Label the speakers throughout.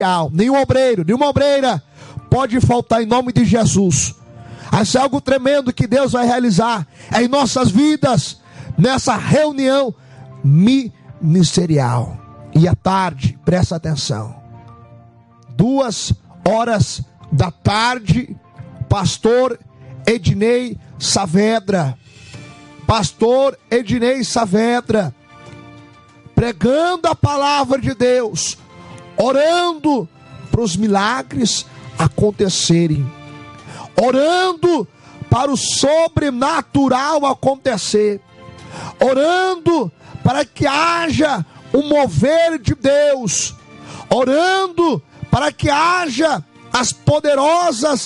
Speaker 1: nenhum obreiro, nenhuma obreira pode faltar em nome de Jesus. Isso é algo tremendo que Deus vai realizar em nossas vidas, nessa reunião ministerial. E à tarde, presta atenção, 14h, pastor Ednei Saavedra, pregando a palavra de Deus, orando para os milagres acontecerem, orando para o sobrenatural acontecer, orando para que haja um mover de Deus, orando para que haja as poderosas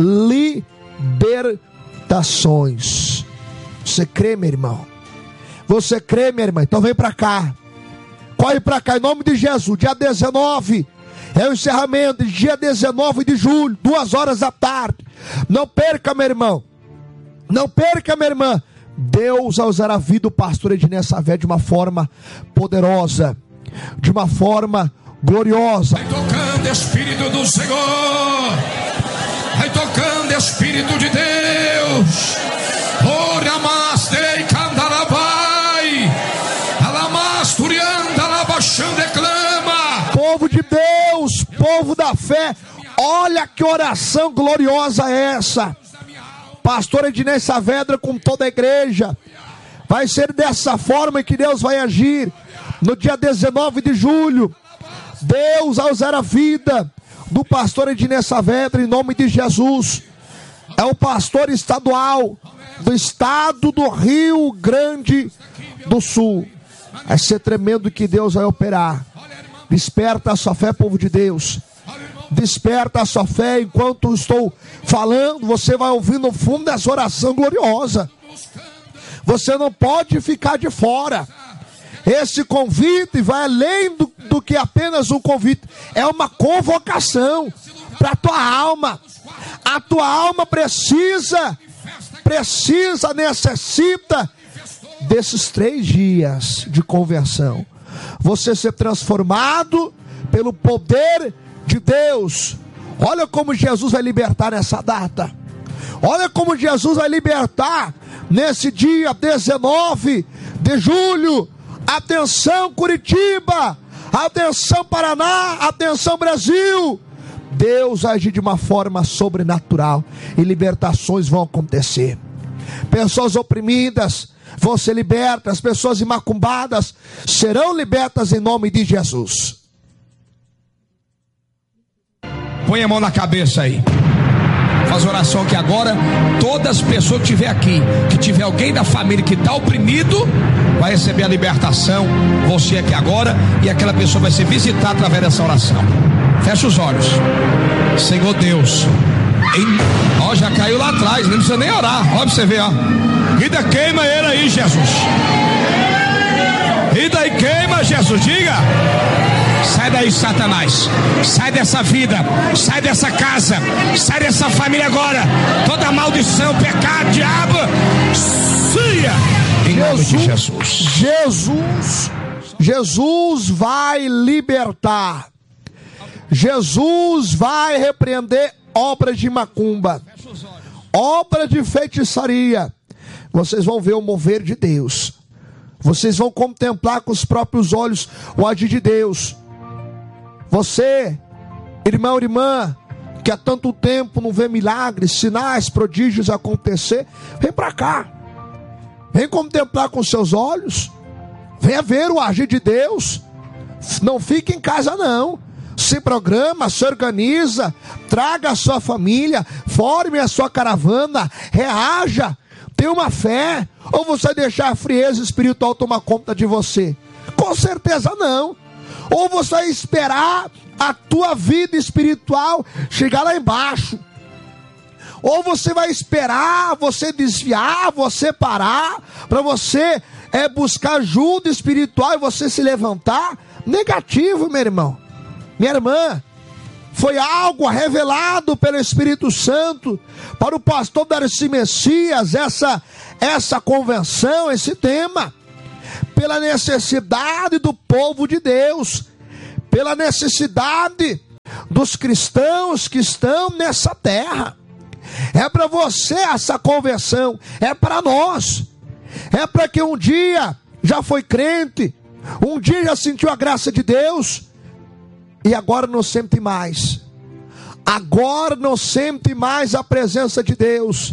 Speaker 1: libertações. Você crê, meu irmão? Você crê, minha irmã? Então vem para cá, corre para cá em nome de Jesus. Dia 19 é o encerramento, dia 19 de julho, 14h. Não perca, meu irmão, não perca, minha irmã. Deus vai usar a vida do pastor Ednei Saavedra de uma forma poderosa, de uma forma gloriosa.
Speaker 2: Vai tocando Espírito do Senhor, vai tocando Espírito de Deus. Ora mastei candarabai, alamasturianda labaxando declama.
Speaker 1: Povo de Deus, povo da fé, olha que oração gloriosa é essa. Pastor Ednei Saavedra com toda a igreja, vai ser dessa forma que Deus vai agir no dia 19 de julho. Deus vai usar a vida do pastor Ednei Saavedra em nome de Jesus. É o pastor estadual do estado do Rio Grande do Sul. Vai ser tremendo que Deus vai operar. Desperta a sua fé, povo de Deus. Desperta a sua fé. Enquanto estou falando, você vai ouvir no fundo dessa oração gloriosa. Você não pode ficar de fora. Esse convite vai além do que apenas um convite. É uma convocação para a tua alma. A tua alma necessita desses 3 dias de conversão. Você ser transformado pelo poder de Deus. Olha como Jesus vai libertar nessa data. Olha como Jesus vai libertar nesse dia 19 de julho. Atenção Curitiba, atenção Paraná, atenção Brasil. Deus age de uma forma sobrenatural e libertações vão acontecer. Pessoas oprimidas vão ser libertas, pessoas macumbadas serão libertas em nome de Jesus.
Speaker 2: Põe a mão na cabeça aí. Faz oração aqui agora. Todas as pessoas que tiver aqui, que tiver alguém da família que está oprimido, vai receber a libertação. Você aqui agora, e aquela pessoa vai ser visitada através dessa oração. Fecha os olhos. Senhor Deus, ó, já caiu lá atrás, não precisa nem orar. Ó, pra você ver, ó. E daí queima ele aí, Jesus. E daí queima, Jesus, diga. Sai daí, Satanás. Sai dessa vida, sai dessa casa, sai dessa família agora. Toda maldição, pecado, diabo, saia em nome de Jesus.
Speaker 1: Jesus vai libertar. Jesus vai repreender obras de macumba, obras de feitiçaria. Vocês vão ver o mover de Deus. Vocês vão contemplar com os próprios olhos o agir de Deus. Você, irmão, irmã, que há tanto tempo não vê milagres, sinais, prodígios acontecer, vem para cá. Vem contemplar com seus olhos. Venha ver o agir de Deus. Não fique em casa não. Se programa, se organiza, traga a sua família, forme a sua caravana, reaja, tenha uma fé. Ou você vai deixar a frieza espiritual tomar conta de você? Com certeza não. Ou você vai esperar a tua vida espiritual chegar lá embaixo. Ou você vai esperar você desviar, você parar, para você buscar ajuda espiritual e você se levantar. Negativo, meu irmão, minha irmã. Foi algo revelado pelo Espírito Santo para o pastor Darcy Messias, essa convenção, esse tema, pela necessidade do povo de Deus, pela necessidade dos cristãos que estão nessa terra. É para você essa conversão, é para nós, é para quem um dia já foi crente, um dia já sentiu a graça de Deus e agora não sente mais. Agora não sente mais a presença de Deus.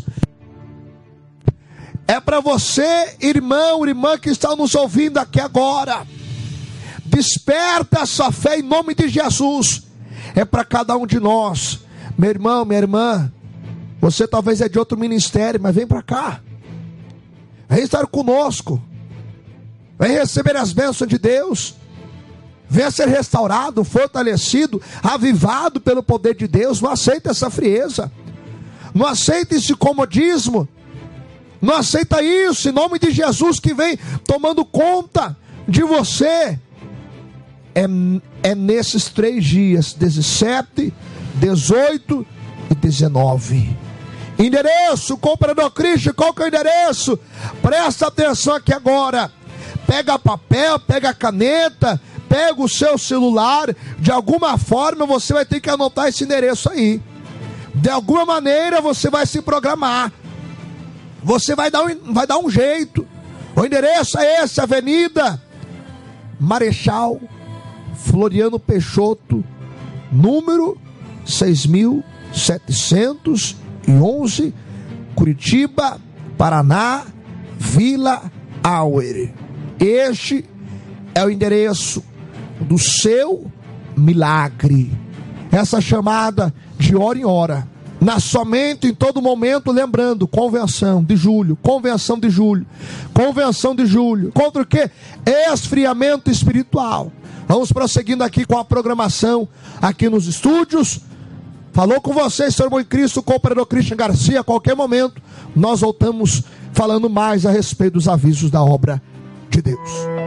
Speaker 1: É para você, irmão, irmã que está nos ouvindo aqui agora. Desperta a sua fé em nome de Jesus. É para cada um de nós. Meu irmão, minha irmã, você talvez é de outro ministério, mas vem para cá. Vem estar conosco. Vem receber as bênçãos de Deus. Venha ser restaurado, fortalecido, avivado pelo poder de Deus. Não aceita essa frieza. Não aceita esse comodismo. Não aceita isso, em nome de Jesus, que vem tomando conta de você. É nesses 3 dias, 17, 18 e 19. Endereço, Comprador Cristo, qual que é o endereço? Presta atenção aqui agora. Pega papel, pega caneta, pega o seu celular. De alguma forma você vai ter que anotar esse endereço aí. De alguma maneira você vai se programar. Você vai dar um jeito. O endereço é esse: Avenida Marechal Floriano Peixoto, número 6.711, Curitiba, Paraná, Vila Auer. Este é o endereço do seu milagre. Essa chamada de hora em hora. Na somente, em todo momento, lembrando, convenção de julho. Convenção de julho. Contra o quê? Esfriamento espiritual. Vamos prosseguindo aqui com a programação, aqui nos estúdios. Falou com vocês, seu irmão em Cristo, Comprador Christian Garcia. A qualquer momento, nós voltamos falando mais a respeito dos avisos da obra de Deus.